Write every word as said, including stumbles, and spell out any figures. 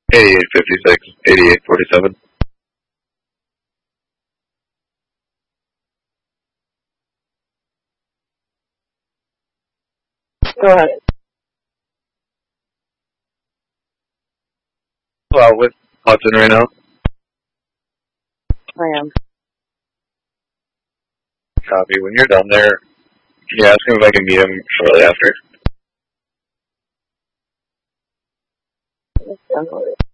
eighty-eight fifty-six, eighty-eight forty-seven. Go ahead. Well, with Hudson right now. I am. Copy. When you're done there, can you ask him if I can meet him shortly after? Let's download it.